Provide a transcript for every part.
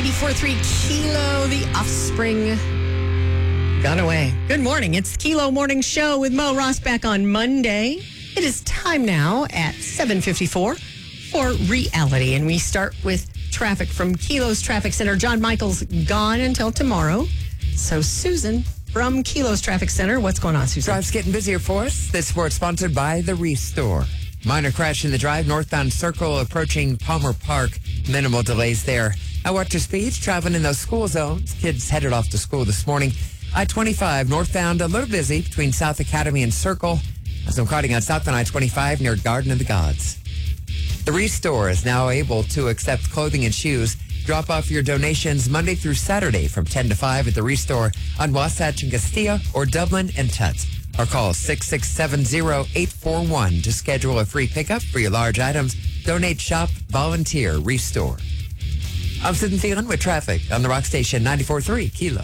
94.3 Kilo, the offspring gone away. Good morning. It's the Kilo Morning Show with Mo Ross back on Monday. It is time now at 7:54 for reality. And we start with traffic from Kilo's Traffic Center. John Michael's gone until tomorrow. So Susan from Kilo's Traffic Center, what's going on, Susan? Drive's getting busier for us. This report sponsored by The Restore. Minor crash in the drive, northbound circle approaching Palmer Park. Minimal delays there. I watch your speeds, traveling in those school zones. Kids headed off to school this morning. I-25 northbound, a little busy between South Academy and Circle. As I'm crowding on southbound I-25 near Garden of the Gods. The Restore is now able to accept clothing and shoes. Drop off your donations Monday through Saturday from 10 to 5 at the Restore on Wasatch and Castilla or Dublin and Tut. Or call 6670841 to schedule a free pickup for your large items. Donate, shop, volunteer, Restore. I'm Sid and Thielen with traffic on the Rock Station 94.3 Kilo.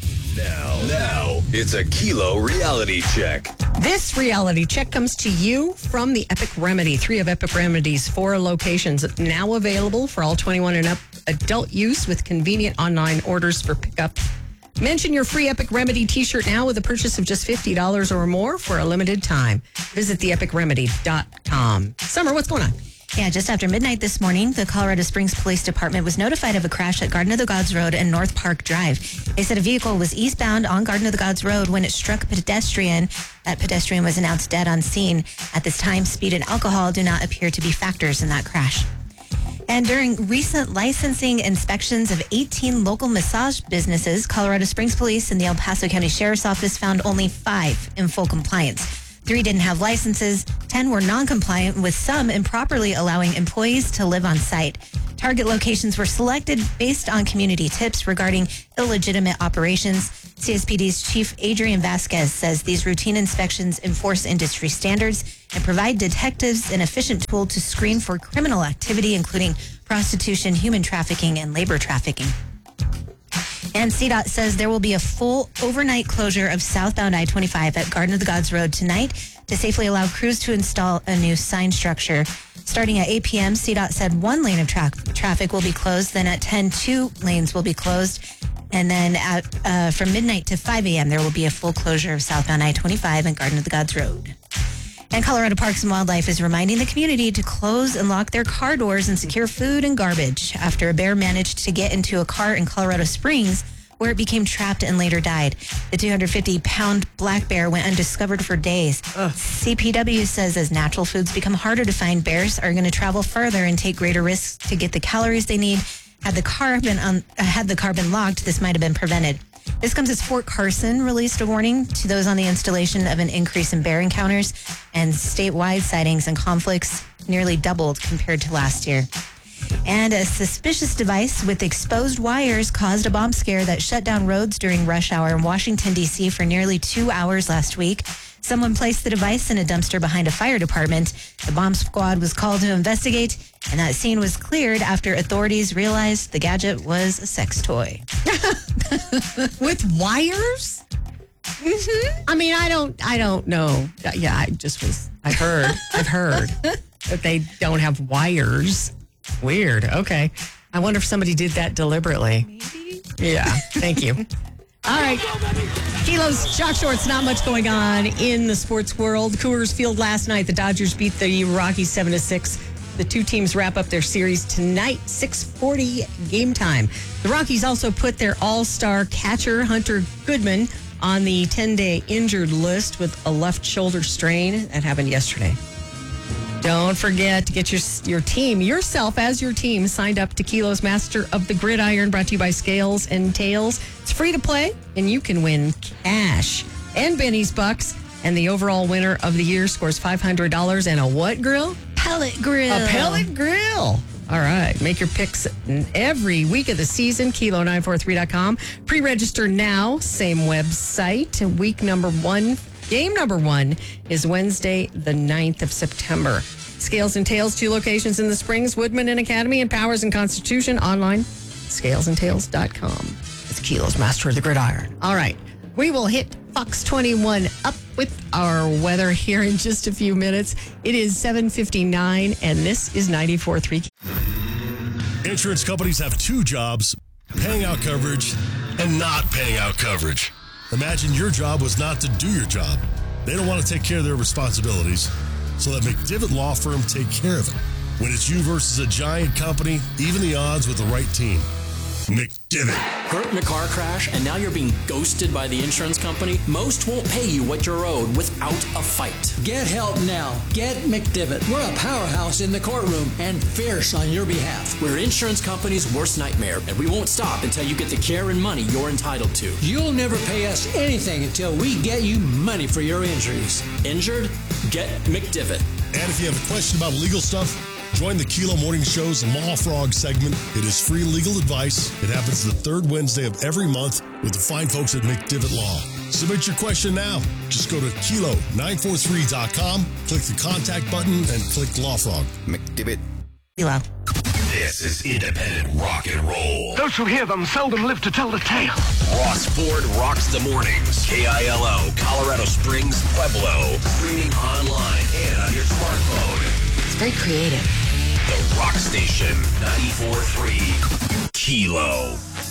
Now, it's a Kilo reality check. This reality check comes to you from the Epic Remedy. 3 of Epic Remedy's 4 locations now available for all 21 and up adult use with convenient online orders for pickup. Mention your free Epic Remedy t-shirt now with a purchase of just $50 or more for a limited time. Visit theepicremedy.com. Summer, what's going on? Yeah, just after midnight this morning, the Colorado Springs Police Department was notified of a crash at Garden of the Gods Road and North Park Drive. They said a vehicle was eastbound on Garden of the Gods Road when it struck a pedestrian. That pedestrian was announced dead on scene. At this time, speed and alcohol do not appear to be factors in that crash. And during recent licensing inspections of 18 local massage businesses, Colorado Springs Police and the El Paso County Sheriff's Office found only 5 in full compliance. 3 didn't have licenses, 10 were non-compliant, with some improperly allowing employees to live on site. Target locations were selected based on community tips regarding illegitimate operations. CSPD's Chief Adrian Vasquez says these routine inspections enforce industry standards and provide detectives an efficient tool to screen for criminal activity, including prostitution, human trafficking, and labor trafficking. And CDOT says there will be a full overnight closure of southbound I-25 at Garden of the Gods Road tonight to safely allow crews to install a new sign structure. Starting at 8 p.m., CDOT said 1 lane of traffic will be closed. Then at 10, 2 lanes will be closed. And then from midnight to 5 a.m., there will be a full closure of southbound I-25 and Garden of the Gods Road. And Colorado Parks and Wildlife is reminding the community to close and lock their car doors and secure food and garbage after a bear managed to get into a car in Colorado Springs where it became trapped and later died. The 250-pound black bear went undiscovered for days. CPW says as natural foods become harder to find, bears are going to travel further and take greater risks to get the calories they need. Had the car been locked, this might have been prevented. This comes as Fort Carson released a warning to those on the installation of an increase in bear encounters, and statewide sightings and conflicts nearly doubled compared to last year. And a suspicious device with exposed wires caused a bomb scare that shut down roads during rush hour in Washington, D.C. for nearly 2 hours last week. Someone placed the device in a dumpster behind a fire department. The bomb squad was called to investigate, and that scene was cleared after authorities realized the gadget was a sex toy. With wires? Mm-hmm. I mean, I don't know. Yeah, I've heard that they don't have wires. Weird. Okay. I wonder if somebody did that deliberately. Maybe. Yeah. Thank you. All right. Kilo's Shock Shorts, not much going on in the sports world. Coors Field last night, the Dodgers beat the Rockies 7-6. The 2 teams wrap up their series tonight, 6:40 game time. The Rockies also put their all-star catcher, Hunter Goodman, on the 10-day injured list with a left shoulder strain. That happened yesterday. Don't forget to get yourself as your team, signed up to Kilo's Master of the Gridiron, brought to you by Scales and Tails. It's free to play, and you can win cash and Benny's Bucks. And the overall winner of the year scores $500 and a what grill? Pellet grill. A pellet grill. All right. Make your picks every week of the season. Kilo943.com. Pre-register now. Same website. Game number 1 is Wednesday, the 9th of September. Scales and Tails, 2 locations in the Springs, Woodman and Academy, and Powers and Constitution. Online, scalesandtails.com. It's Kilo's Master of the Gridiron. All right. We will hit Fox 21 up with our weather here in just a few minutes. It is 7:59, and this is 94.3. Insurance companies have 2 jobs. Paying out coverage and not paying out coverage. Imagine your job was not to do your job. They don't want to take care of their responsibilities, so let McDivitt Law Firm take care of it. When it's you versus a giant company, even the odds with the right team. McDivitt. Hurt in a car crash and now you're being ghosted by the insurance company? Most won't pay you what you're owed without a fight. Get help now. Get McDivitt. We're a powerhouse in the courtroom and fierce on your behalf. We're insurance company's worst nightmare, and we won't stop until you get the care and money you're entitled to. You'll never pay us anything until we get you money for your injuries. Injured? Get McDivitt. And if you have a question about legal stuff, join the Kilo Morning Show's Law Frog segment. It is free legal advice. It happens the third Wednesday of every month with the fine folks at McDivitt Law. Submit your question now. Just go to kilo943.com, click the contact button, and click Law Frog. McDivitt. Kilo. This is independent rock and roll. Those who hear them seldom live to tell the tale. Ross Ford rocks the mornings. KILO, Colorado Springs, Pueblo. Streaming online and on your smartphone. It's very creative. The Rock Station 94.3 Kilo.